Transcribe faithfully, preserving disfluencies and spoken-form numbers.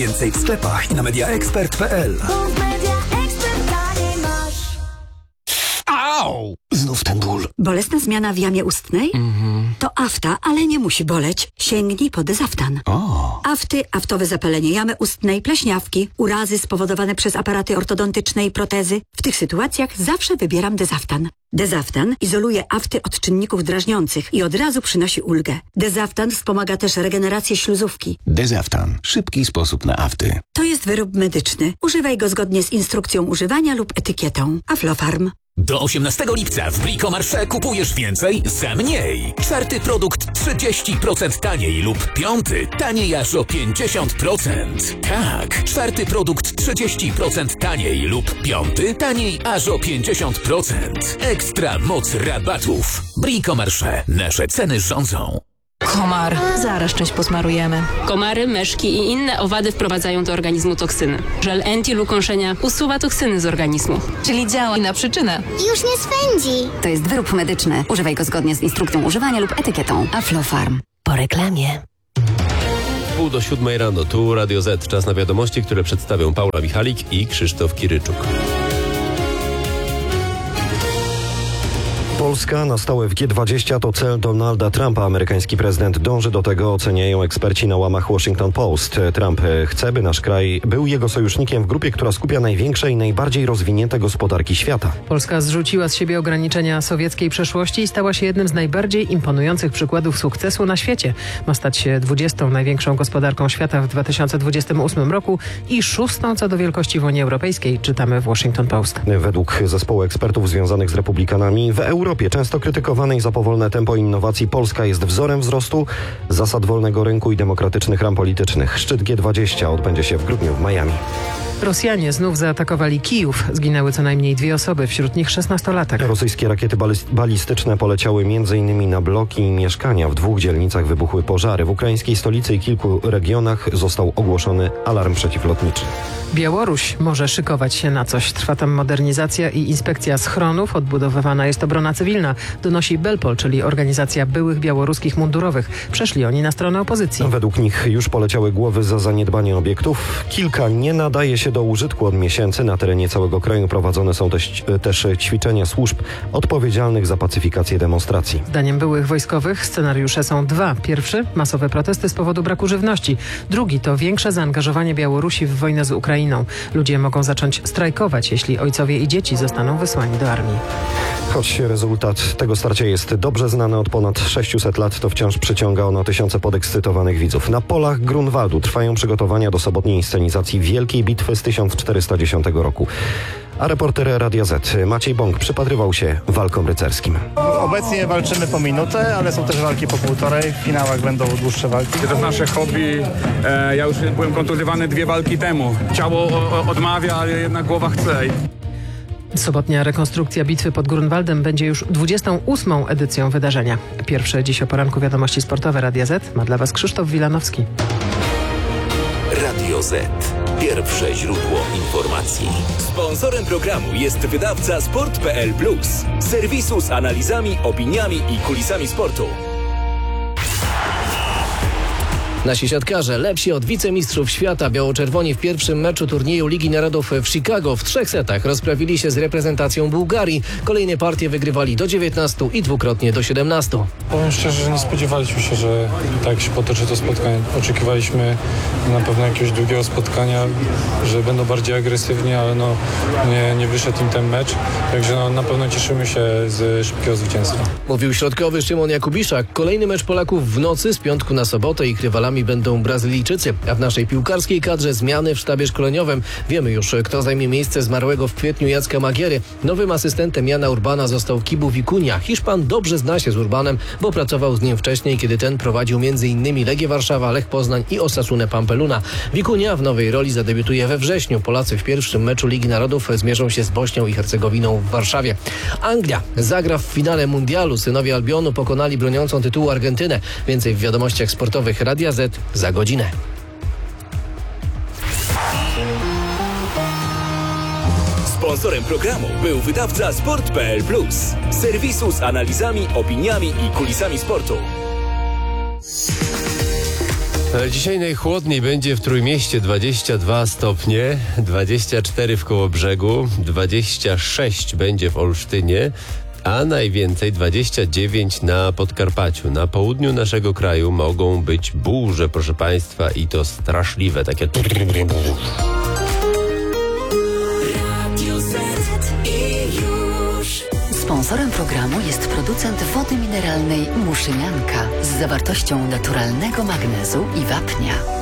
Więcej w sklepach i na media expert kropka p l. Au! Znów ten ból. Bolesna zmiana w jamie ustnej? Mhm. To afta, ale nie musi boleć. Sięgnij po Dezaftan. O. Afty, aftowe zapalenie jamy ustnej, pleśniawki, urazy spowodowane przez aparaty ortodontyczne i protezy. W tych sytuacjach zawsze wybieram Dezaftan. Dezaftan izoluje afty od czynników drażniących i od razu przynosi ulgę. Dezaftan wspomaga też regenerację śluzówki. Dezaftan. Szybki sposób na afty. To jest wyrób medyczny. Używaj go zgodnie z instrukcją używania lub etykietą. Aflofarm. Do osiemnastego lipca w Bricomarché kupujesz więcej za mniej. Czwarty produkt trzydzieści procent taniej lub piąty taniej aż o pięćdziesiąt procent. Tak, czwarty produkt trzydzieści procent taniej lub piąty taniej aż o pięćdziesiąt procent. Ekstra moc rabatów. Bricomarché. Nasze ceny rządzą. Komar. Zaraz czymś posmarujemy. Komary, myszki i inne owady wprowadzają do organizmu toksyny. Żel Enti-Lukąszenia usuwa toksyny z organizmu. Czyli działa na przyczynę. Już nie swędzi. To jest wyrób medyczny. Używaj go zgodnie z instrukcją używania lub etykietą. Aflofarm. Po reklamie. Pół do siódmej rano. Tu Radio Z. Czas na wiadomości, które przedstawią Paula Michalik i Krzysztof Kiryczuk. Polska na stałe w G dwadzieścia to cel Donalda Trumpa. Amerykański prezydent dąży do tego, oceniają eksperci na łamach Washington Post. Trump chce, by nasz kraj był jego sojusznikiem w grupie, która skupia największe i najbardziej rozwinięte gospodarki świata. Polska zrzuciła z siebie ograniczenia sowieckiej przeszłości i stała się jednym z najbardziej imponujących przykładów sukcesu na świecie. Ma stać się dwudziestą największą gospodarką świata w dwa tysiące dwudziestym ósmym roku i szóstą co do wielkości w Unii Europejskiej, czytamy w Washington Post. Według zespołu ekspertów związanych z republikanami w Europie często krytykowanej za powolne tempo innowacji, Polska jest wzorem wzrostu, zasad wolnego rynku i demokratycznych ram politycznych. Szczyt G dwadzieścia odbędzie się w grudniu w Miami. Rosjanie znów zaatakowali Kijów. Zginęły co najmniej dwie osoby, wśród nich szesnastolatek. Rosyjskie rakiety balistyczne poleciały m.in. na bloki i mieszkania. W dwóch dzielnicach wybuchły pożary. W ukraińskiej stolicy i kilku regionach został ogłoszony alarm przeciwlotniczy. Białoruś może szykować się na coś. Trwa tam modernizacja i inspekcja schronów. Odbudowywana jest obrona cywilna, donosi Belpol, czyli organizacja byłych białoruskich mundurowych. Przeszli oni na stronę opozycji. Według nich już poleciały głowy za zaniedbanie obiektów. Kilka nie nadaje się do użytku od miesięcy. Na terenie całego kraju prowadzone są też, też ćwiczenia służb odpowiedzialnych za pacyfikację demonstracji. Zdaniem byłych wojskowych scenariusze są dwa. Pierwszy – masowe protesty z powodu braku żywności. Drugi to większe zaangażowanie Białorusi w wojnę z Ukrainą. Ludzie mogą zacząć strajkować, jeśli ojcowie i dzieci zostaną wysłani do armii. Choć rezultat tego starcia jest dobrze znany od ponad sześciuset lat, to wciąż przyciąga ono tysiące podekscytowanych widzów. Na polach Grunwaldu trwają przygotowania do sobotniej inscenizacji Wielkiej Bitwy z tysiąc czterysta dziesiątego roku. A reporter Radia Z Maciej Bąk przypatrywał się walkom rycerskim. Obecnie walczymy po minutę, ale są też walki po półtorej. W finałach będą dłuższe walki. To jest nasze hobby. E, ja już byłem kontuzjowany dwie walki temu. Ciało odmawia, ale jednak głowa chce. Sobotnia rekonstrukcja bitwy pod Grunwaldem będzie już dwudziestą ósmą edycją wydarzenia. Pierwsze dziś o poranku wiadomości sportowe Radia Z ma dla Was Krzysztof Wilanowski. Radio Z. Pierwsze źródło informacji. Sponsorem programu jest wydawca sport kropka p l plus. Serwisu z analizami, opiniami i kulisami sportu. Nasi siatkarze lepsi od wicemistrzów świata. Biało-czerwoni w pierwszym meczu turnieju Ligi Narodów w Chicago w trzech setach rozprawili się z reprezentacją Bułgarii. Kolejne partie wygrywali do dziewiętnastu i dwukrotnie do siedemnastu. Powiem szczerze, że nie spodziewaliśmy się, że tak się potoczy to spotkanie. Oczekiwaliśmy na pewno jakiegoś drugiego spotkania, że będą bardziej agresywni, ale no nie, nie wyszedł im ten mecz. Także no, na pewno cieszymy się z szybkiego zwycięstwa. Mówił środkowy Szymon Jakubiszak. Kolejny mecz Polaków w nocy z piątku na sobotę. Ich rywalami będą Brazylijczycy, a w naszej piłkarskiej kadrze zmiany w sztabie szkoleniowym. Wiemy już, kto zajmie miejsce zmarłego w kwietniu Jacka Magiery. Nowym asystentem Jana Urbana został Kibu Wikunia. Hiszpan dobrze zna się z Urbanem, bo pracował z nim wcześniej, kiedy ten prowadził między innymi Legię Warszawa, Lech Poznań i Osasunę Pampeluna. Wikunia w nowej roli zadebiutuje we wrześniu. Polacy w pierwszym meczu Ligi Narodów zmierzą się z Bośnią i Hercegowiną w Warszawie. Anglia zagra w finale mundialu. Synowie Albionu pokonali broniącą tytułu Argentynę. Więcej w wiadomościach sportowych Radia Z za godzinę. Sponsorem programu był wydawca sport kropka p l plus. Serwisu z analizami, opiniami i kulisami sportu. Dzisiaj najchłodniej będzie w Trójmieście, dwadzieścia dwa stopnie, dwadzieścia cztery w Kołobrzegu, dwadzieścia sześć będzie w Olsztynie, a najwięcej dwadzieścia dziewięć na Podkarpaciu. Na południu naszego kraju mogą być burze, proszę Państwa, i to straszliwe, takie... Sponsorem programu jest producent wody mineralnej Muszynianka z zawartością naturalnego magnezu i wapnia.